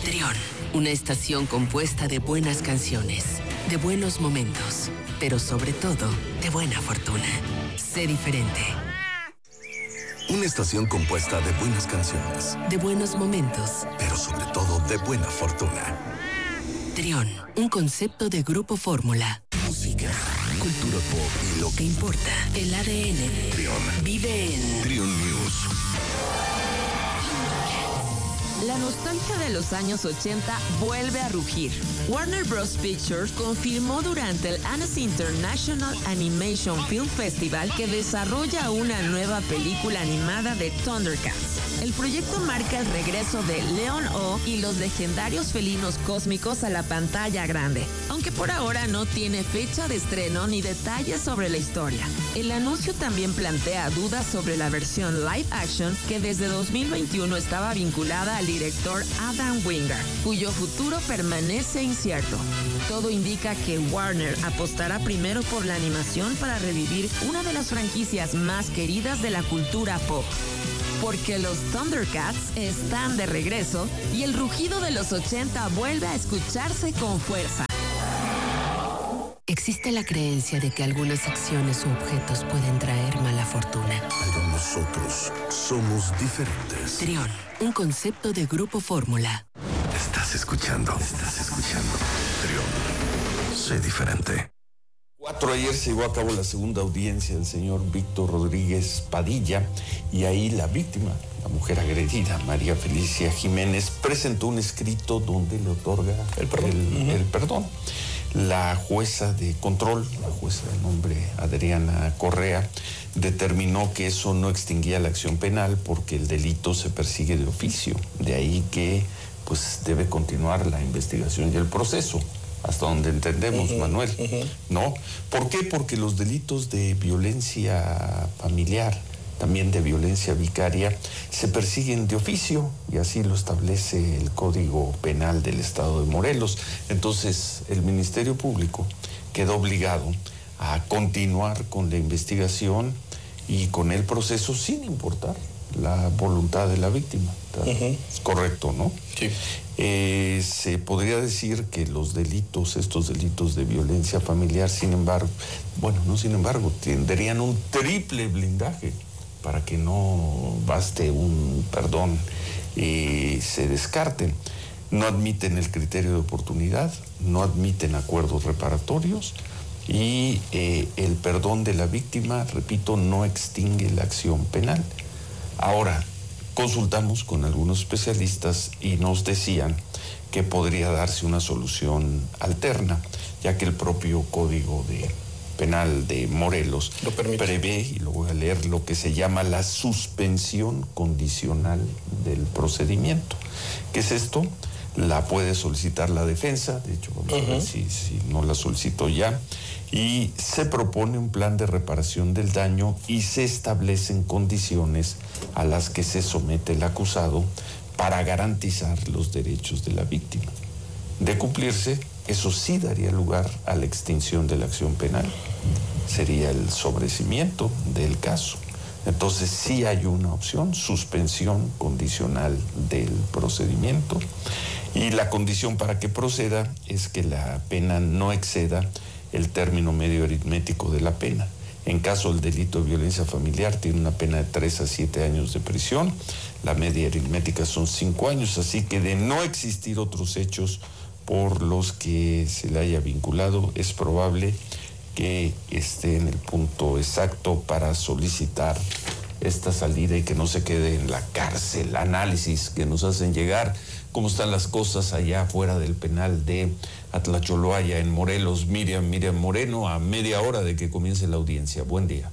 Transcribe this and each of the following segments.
Trión, una estación compuesta de buenas canciones, de buenos momentos, pero sobre todo, de buena fortuna. Sé diferente. Una estación compuesta de buenas canciones, de buenos momentos, pero sobre todo de buena fortuna. Trión, un concepto de Grupo Fórmula. Música, cultura pop y lo que importa. El ADN. Trión. Vive en Trión News. La nostalgia de los años 80 vuelve a rugir. Warner Bros. Pictures confirmó durante el Annecy International Animation Film Festival que desarrolla una nueva película animada de Thundercats. El proyecto marca el regreso de Leon O y los legendarios felinos cósmicos a la pantalla grande, aunque por ahora no tiene fecha de estreno ni detalles sobre la historia. El anuncio también plantea dudas sobre la versión live action que desde 2021 estaba vinculada al director Adam Wingard, cuyo futuro permanece incierto. Todo indica que Warner apostará primero por la animación para revivir una de las franquicias más queridas de la cultura pop. Porque los Thundercats están de regreso y el rugido de los 80 vuelve a escucharse con fuerza. Existe la creencia de que algunas acciones u objetos pueden traer mala fortuna. Pero nosotros somos diferentes. Trión, un concepto de Grupo Fórmula. Estás escuchando. Trión. Sé diferente. Ayer se llevó a cabo la segunda audiencia del señor Víctor Rodríguez Padilla y ahí la víctima, la mujer agredida, María Felicia Jiménez, presentó un escrito donde le otorga el perdón. La jueza de control, la jueza de nombre Adriana Correa, determinó que eso no extinguía la acción penal porque el delito se persigue de oficio. De ahí que pues debe continuar la investigación y el proceso. Hasta donde entendemos, Manuel, ¿no? ¿Por qué? Porque los delitos de violencia familiar, también de violencia vicaria, se persiguen de oficio y así lo establece el Código Penal del Estado de Morelos. Entonces, el Ministerio Público quedó obligado a continuar con la investigación y con el proceso sin importar la voluntad de la víctima. Es correcto, ¿no? Sí. Se podría decir que estos delitos de violencia familiar, tendrían un triple blindaje para que no baste un perdón y se descarten. No admiten el criterio de oportunidad, no admiten acuerdos reparatorios y el perdón de la víctima, repito, no extingue la acción penal. Ahora, consultamos con algunos especialistas y nos decían que podría darse una solución alterna, ya que el propio Código Penal de Morelos lo permite. Prevé, y lo voy a leer, lo que se llama la suspensión condicional del procedimiento. ¿Qué es esto? La puede solicitar la defensa, de hecho, vamos a ver si no la solicitó ya, y se propone un plan de reparación del daño y se establecen condiciones a las que se somete el acusado para garantizar los derechos de la víctima. De cumplirse, eso sí daría lugar a la extinción de la acción penal. Sería el sobreseimiento del caso. Entonces sí hay una opción, suspensión condicional del procedimiento. Y la condición para que proceda es que la pena no exceda el término medio aritmético de la pena. En caso del delito de violencia familiar tiene una pena de 3 a 7 años de prisión. La media aritmética son 5 años, así que de no existir otros hechos por los que se le haya vinculado, es probable que esté en el punto exacto para solicitar esta salida y que no se quede en la cárcel. Análisis que nos hacen llegar, cómo están las cosas allá afuera del penal de Atlacholoaya en Morelos. Miriam Moreno, a media hora de que comience la audiencia. Buen día.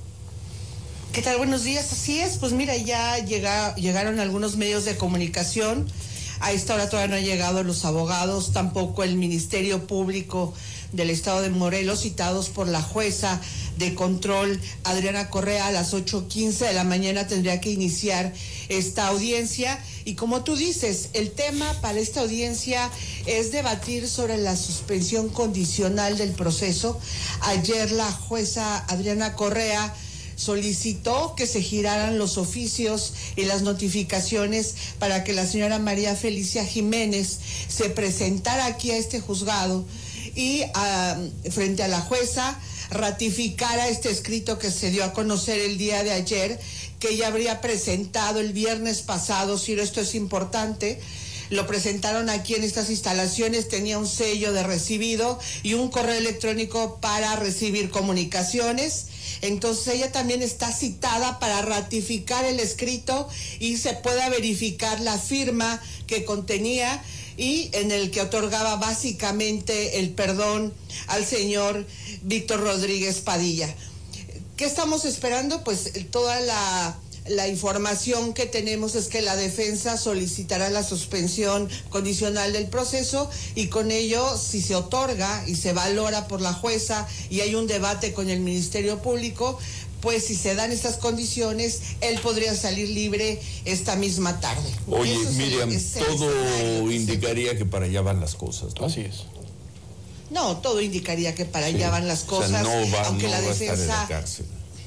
¿Qué tal? Buenos días. Así es, pues mira, ya llegaron algunos medios de comunicación. A esta hora todavía no han llegado los abogados, tampoco el Ministerio Público del Estado de Morelos, citados por la jueza de control Adriana Correa. A las 8:15 de la mañana tendría que iniciar esta audiencia. Y como tú dices, el tema para esta audiencia es debatir sobre la suspensión condicional del proceso. Ayer la jueza Adriana Correa solicitó que se giraran los oficios y las notificaciones para que la señora María Felicia Jiménez se presentara aquí a este juzgado y frente a la jueza ratificara este escrito que se dio a conocer el día de ayer, que ella habría presentado el viernes pasado. Ciro, esto es importante. Lo presentaron aquí en estas instalaciones, tenía un sello de recibido y un correo electrónico para recibir comunicaciones. Entonces ella también está citada para ratificar el escrito y se pueda verificar la firma que contenía y en el que otorgaba básicamente el perdón al señor Víctor Rodríguez Padilla. ¿Qué estamos esperando? Pues toda la información que tenemos es que la defensa solicitará la suspensión condicional del proceso y con ello, si se otorga y se valora por la jueza y hay un debate con el Ministerio Público, pues si se dan estas condiciones, él podría salir libre esta misma tarde. Oye, Miriam, todo indicaría que para allá van las cosas, ¿no? Así es. No, todo indicaría que para allá van las cosas, o sea, aunque la defensa... estar en la cárcel.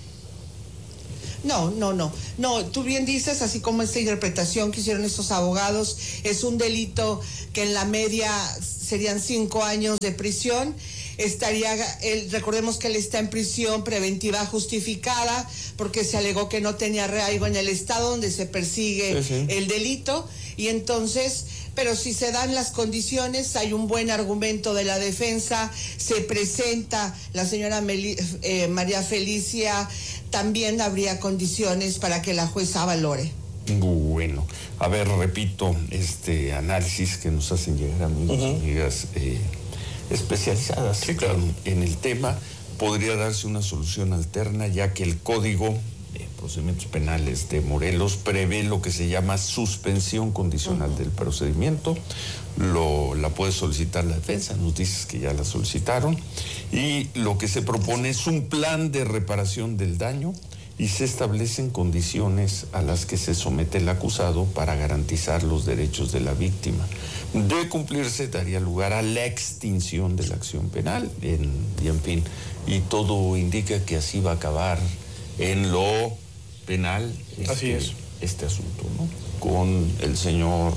No, tú bien dices, así como esta interpretación que hicieron estos abogados, es un delito que en la media serían 5 años de prisión. Recordemos que él está en prisión preventiva justificada porque se alegó que no tenía arraigo en el estado donde se persigue el delito, y entonces, pero si se dan las condiciones, hay un buen argumento de la defensa, se presenta la señora María Felicia, también habría condiciones para que la jueza valore. Bueno, a ver, repito, este análisis que nos hacen llegar amigos, amigas especializadas, sí, claro, en el tema. Podría darse una solución alterna, ya que el Código de Procedimientos Penales de Morelos prevé lo que se llama suspensión condicional del procedimiento. La puede solicitar la defensa, nos dices que ya la solicitaron, y lo que se propone es un plan de reparación del daño y se establecen condiciones a las que se somete el acusado para garantizar los derechos de la víctima. De cumplirse, daría lugar a la extinción de la acción penal, en fin, y todo indica que así va a acabar en lo penal este asunto, ¿no? Con el señor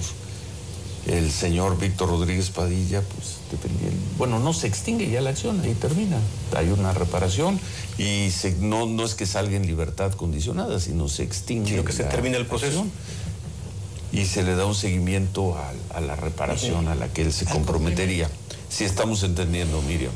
Víctor Rodríguez Padilla, pues dependiendo, bueno, no se extingue ya la acción, ahí termina, hay una reparación y no es que salga en libertad condicionada, sino se extingue, sino que se termina el proceso y se le da un seguimiento a la reparación a la que él se comprometería. Si estamos entendiendo, Miriam.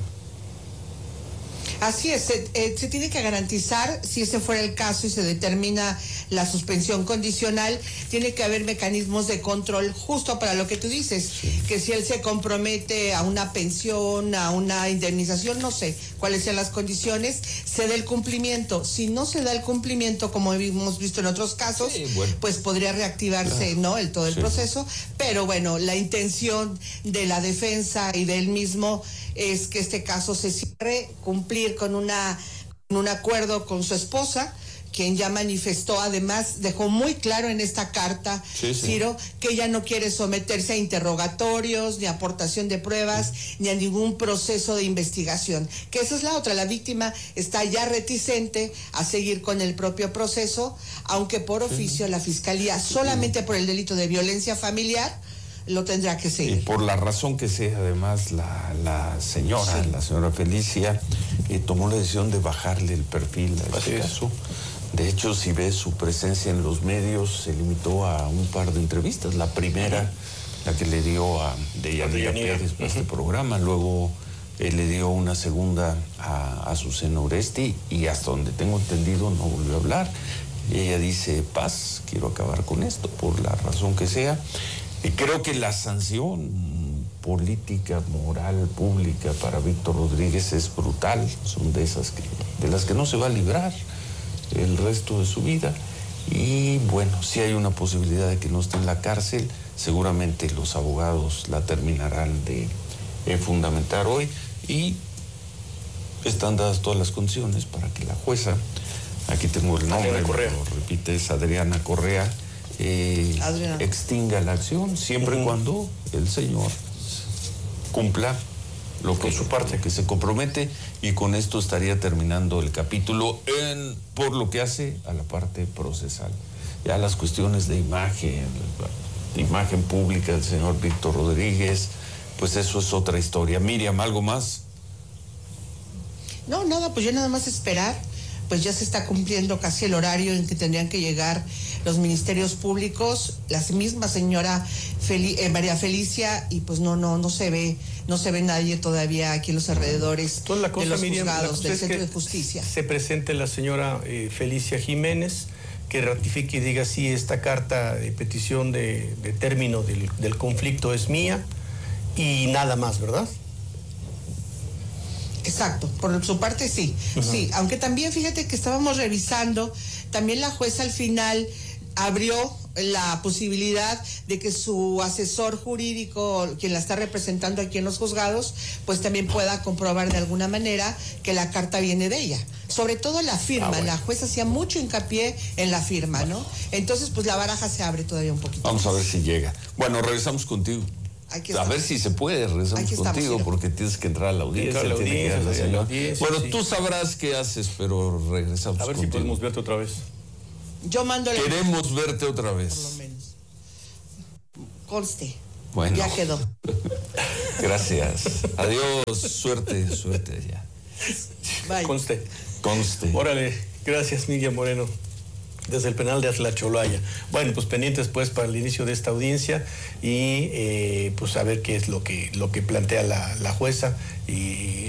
Así es, se tiene que garantizar, si ese fuera el caso y se determina la suspensión condicional, tiene que haber mecanismos de control justo para lo que tú dices, que si él se compromete a una pensión, a una indemnización, no sé cuáles sean las condiciones, se dé el cumplimiento. Si no se da el cumplimiento, como hemos visto en otros casos, pues podría reactivarse, ¿no?, el proceso, pero bueno, la intención de la defensa y de él mismo es que este caso se cierre, cumplir con un acuerdo con su esposa, quien ya manifestó, además dejó muy claro en esta carta, Ciro, que ella no quiere someterse a interrogatorios, ni a aportación de pruebas, ni a ningún proceso de investigación. Que esa es la otra, la víctima está ya reticente a seguir con el propio proceso, aunque por oficio la Fiscalía, solamente por el delito de violencia familiar, lo tendrá que seguir. Y por la razón que sea, además, la señora Felicia tomó la decisión de bajarle el perfil a este caso. De hecho, si ves su presencia en los medios, se limitó a un par de entrevistas. La primera, la que le dio a Deyanira Pérez para este programa, luego le dio una segunda a Azucena Oresti, y hasta donde tengo entendido no volvió a hablar. Y ella dice: paz, quiero acabar con esto, por la razón que sea. Y creo que la sanción política, moral, pública para Víctor Rodríguez es brutal. Son de las que no se va a librar el resto de su vida. Y bueno, si hay una posibilidad de que no esté en la cárcel, seguramente los abogados la terminarán de fundamentar hoy, y están dadas todas las condiciones para que la jueza, aquí tengo el nombre, lo repite, es Adriana Correa, extinga la acción, siempre y cuando el señor cumpla lo que, por su parte, que se compromete, y con esto estaría terminando el capítulo por lo que hace a la parte procesal. Ya las cuestiones de imagen pública del señor Víctor Rodríguez, pues eso es otra historia. Miriam, ¿algo más? No, nada, pues yo nada más esperar. Pues ya se está cumpliendo casi el horario en que tendrían que llegar los ministerios públicos, la misma señora María Felicia, y pues no se ve nadie todavía aquí en los alrededores de los juzgados del Centro de Justicia. Se presente la señora Felicia Jiménez, que ratifique y diga sí, esta carta de petición de término del conflicto es mía, y nada más, ¿verdad? Exacto, por su parte sí, sí, aunque también fíjate que estábamos revisando, también la jueza al final abrió la posibilidad de que su asesor jurídico, quien la está representando aquí en los juzgados, pues también pueda comprobar de alguna manera que la carta viene de ella. Sobre todo la firma, bueno. La jueza hacía mucho hincapié en la firma, ¿no? Entonces, pues la baraja se abre todavía un poquito. Vamos a ver si llega. Bueno, regresamos contigo. A ver si se puede, regresamos contigo, porque tienes que entrar a la audiencia. Bueno, sí. Tú sabrás qué haces, pero regresamos contigo. A ver si podemos verte otra vez. Yo mando Queremos verte otra vez. Por lo menos. Conste. Bueno. Ya quedó. Gracias. Adiós. Suerte ya. Bye. Conste. Conste. Órale. Gracias, Miriam Moreno, desde el penal de Atlacholaya. Bueno, pues pendientes pues para el inicio de esta audiencia y pues a ver qué es lo que plantea la jueza y